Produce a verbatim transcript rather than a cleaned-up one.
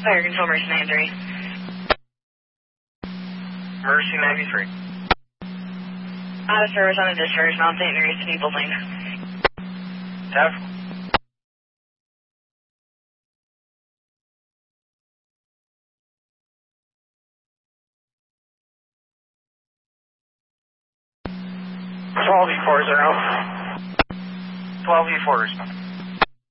Fire Control, Mercy ninety-three. Mercy ninety-three. Out of service on a discharge, Mount Saint Mary's City Building. F. twelve E four zero. twelve E four.